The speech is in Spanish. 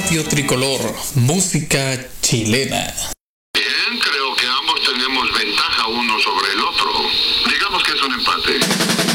Radio Tricolor, música chilena. Bien, creo que ambos tenemos ventaja uno sobre el otro. Digamos que es un empate.